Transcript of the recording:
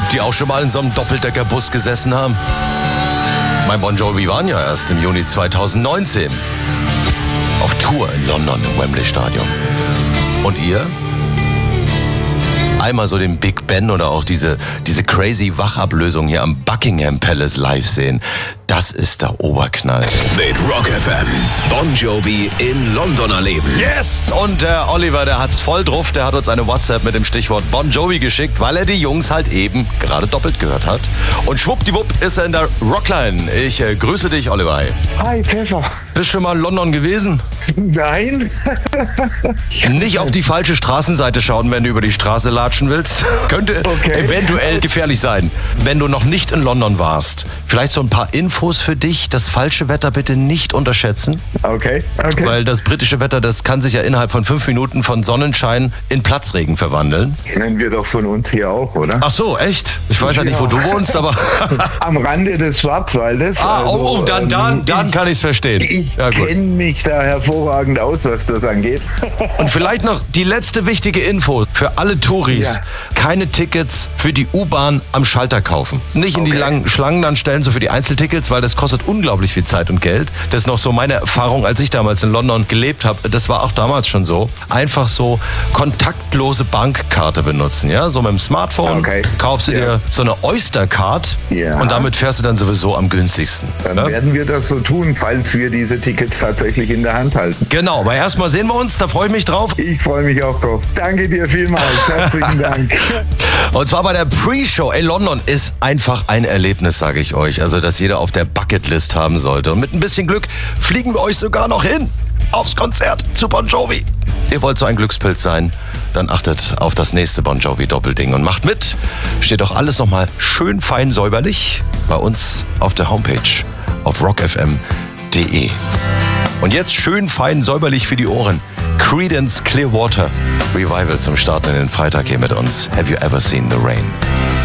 ob die auch schon mal in so einem Doppeldeckerbus gesessen haben. Mein Bon Jovi waren ja erst im Juni 2019 auf Tour in London im Wembley Stadion. Und ihr? Einmal so den Big Ben oder auch diese crazy Wachablösung hier am Buckingham Palace live sehen. Das ist der Oberknall. Mit Rock FM. Bon Jovi in London erleben. Yes! Und der Oliver, der hat's voll drauf. Der hat uns eine WhatsApp mit dem Stichwort Bon Jovi geschickt, weil er die Jungs halt eben gerade doppelt gehört hat. Und schwuppdiwupp ist er in der Rockline. Ich grüße dich, Oliver. Hi, Pfeffer. Bist schon mal in London gewesen? Nein. Nicht auf die falsche Straßenseite schauen, wenn du über die Straße latschen willst. Könnte eventuell gefährlich sein, wenn du noch nicht in London warst. Vielleicht so ein paar Infos für dich. Das falsche Wetter bitte nicht unterschätzen. Okay. Weil das britische Wetter, das kann sich ja innerhalb von 5 Minuten von Sonnenschein in Platzregen verwandeln. Kennen wir doch von uns hier auch, oder? Ach so, echt? Ich weiß ja nicht, wo du wohnst, aber... Am Rande des Schwarzwaldes. Dann kann ich es verstehen. Ich kenne mich da hervorragend aus, was das angeht. Und vielleicht noch die letzte wichtige Info für alle Touris. Ja. Keine Tickets für die U-Bahn am Schalter kaufen. Nicht in die langen Schlangen dann stellen, so für die Einzeltickets, weil das kostet unglaublich viel Zeit und Geld. Das ist noch so meine Erfahrung, als ich damals in London gelebt habe. Das war auch damals schon so. Einfach so kontaktlose Bankkarte benutzen. Ja? So mit dem Smartphone kaufst du dir so eine Oyster-Card und damit fährst du dann sowieso am günstigsten. Dann werden wir das so tun, falls wir diese Tickets tatsächlich in der Hand halten. Genau, aber erstmal sehen wir uns, da freue ich mich drauf. Ich freue mich auch drauf. Danke dir vielmals. Herzlichen Dank. Und zwar bei der Pre-Show in London ist einfach ein Erlebnis, sage ich euch. Also, das jeder auf der Bucketlist haben sollte. Und mit ein bisschen Glück fliegen wir euch sogar noch hin aufs Konzert zu Bon Jovi. Ihr wollt so ein Glückspilz sein? Dann achtet auf das nächste Bon Jovi Doppelding und macht mit. Steht doch alles nochmal schön fein säuberlich bei uns auf der Homepage auf rockfm.de. Und jetzt schön fein säuberlich für die Ohren. Creedence Clearwater Revival zum Start in den Freitag hier mit uns. Have you ever seen the rain?